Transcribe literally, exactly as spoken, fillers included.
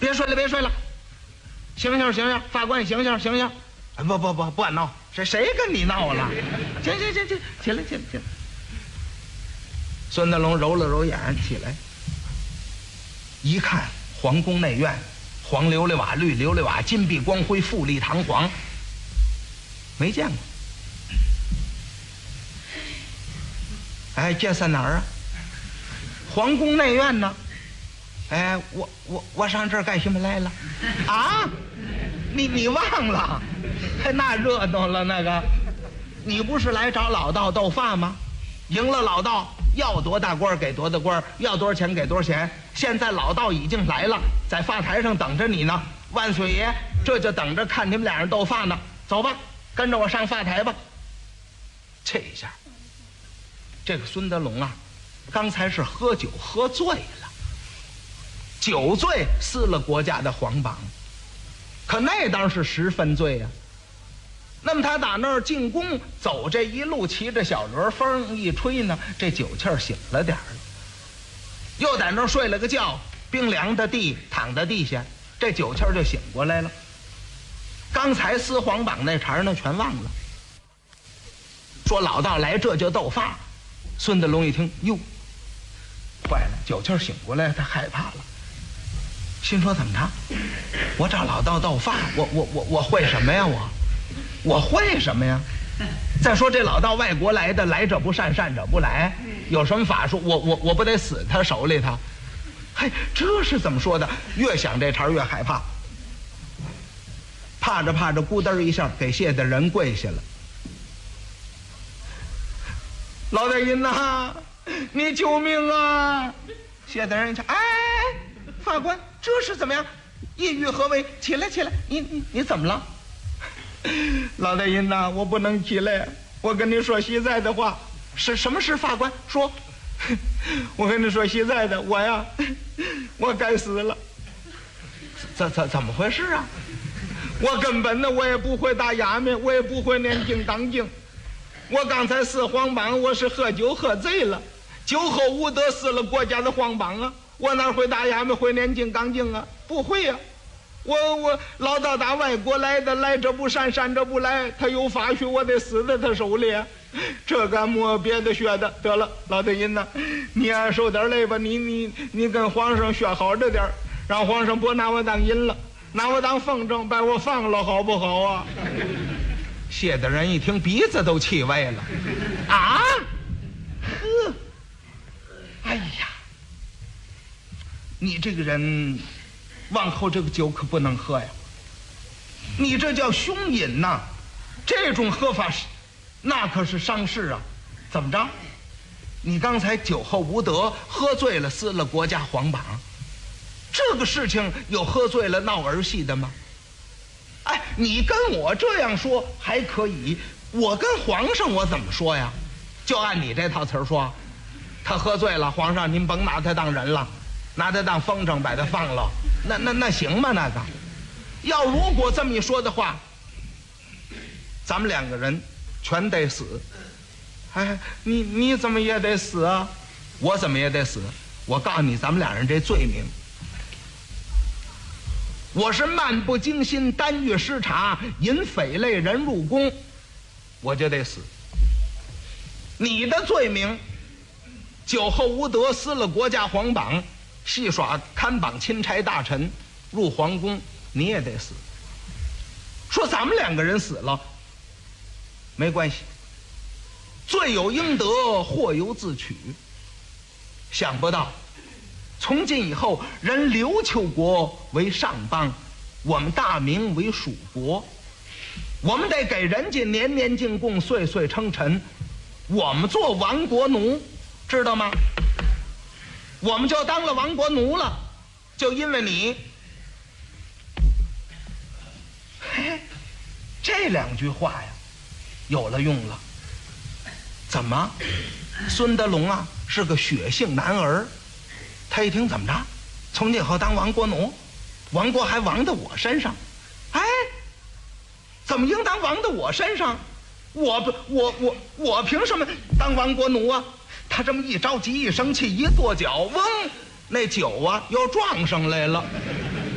别睡了，别睡了，醒醒醒醒，法官醒醒醒醒！哎，不不不，不敢闹，谁谁跟你闹了？行行行行，起来起来起来。孙德龙揉了揉眼，起来，一看皇宫内院，黄琉璃瓦、绿琉璃瓦，金碧光辉，富丽堂皇，没见过。哎，这是哪儿啊？皇宫内院呢？哎，我我我上这儿干什么来了？啊，你你忘了？那热闹了那个，你不是来找老道斗法吗？赢了老道，要多大官给多大官，要多少钱给多少钱。现在老道已经来了，在法台上等着你呢。万岁爷这就等着看你们俩人斗法呢。走吧，跟着我上法台吧。这一下，这个孙德龙啊，刚才是喝酒喝醉了，酒醉撕了国家的皇榜，可那当是十分醉呀、啊。那么他打那儿进宫走，这一路骑着小轮，风一吹呢，这酒气儿醒了点儿了，又在那儿睡了个觉，冰凉的地躺在地下，这酒气儿就醒过来了。刚才撕皇榜那茬呢全忘了，说老道来这就斗法。孙德龙一听，哟，坏了，酒气儿醒过来，他害怕了，心说怎么着？我找老道斗法，我我我我会什么呀？我我会什么呀？再说这老道外国来的，来者不善，善者不来，有什么法术？我我我不得死他手里头？嘿，这是怎么说的？越想这茬越害怕，怕着怕着，咕噔一下给谢大人跪下了。老大人呐，你救命啊！谢大人一瞧，哎，法官，这是怎么样？意欲何为？起来起来，你你你怎么了？老大人呐，我不能起来，我跟你说实在的话。是什么事？法官说。我跟你说实在的，我呀，我该死了。怎怎怎么回事啊？我根本呢，我也不会打衙门，我也不会念经当经。我刚才撕皇榜，我是喝酒喝醉了，酒后无德，撕了国家的皇榜啊！我哪会打衙门，会念经刚经啊？不会呀、啊！我我老道打外国来的，来者不善，善者不来。他有法学，我得死在他手里。这敢没别的学的。得了，老大人呐，你呀受点累吧，你你你跟皇上学好着点，让皇上不拿我当人了，拿我当风筝，把我放了，好不好啊？谢大人一听，鼻子都气歪了。啊，呵，哎呀，你这个人往后这个酒可不能喝呀，你这叫凶饮呐，这种喝法是那可是伤势啊。怎么着？你刚才酒后无德，喝醉了撕了国家皇榜，这个事情有喝醉了闹儿戏的吗？哎，你跟我这样说还可以，我跟皇上我怎么说呀？就按你这套词儿说，他喝醉了，皇上您甭拿他当人了，拿他当风筝把他放了，那那那行吗？那个要如果这么一说的话，咱们两个人全得死。哎，你你怎么也得死啊？我怎么也得死？我告诉你，咱们俩人这罪名，我是漫不经心，单欲失察，引匪类人入宫，我就得死。你的罪名，酒后无德，撕了国家皇榜，戏耍看榜钦差大臣，入皇宫，你也得死。说咱们两个人死了没关系，罪有应得，祸由自取。想不到从今以后，人琉球国为上邦，我们大明为属国，我们得给人家年年进贡，岁岁称臣，我们做亡国奴，知道吗？我们就当了亡国奴了，就因为你。嘿，这两句话呀，有了用了。怎么？孙德龙啊，是个血性男儿。他一听怎么着，从今以后当亡国奴，亡国还亡到我身上，哎，怎么应当亡到我身上？我我我我凭什么当亡国奴啊？他这么一着急，一生气，一跺脚，嗡，那酒啊又撞上来了。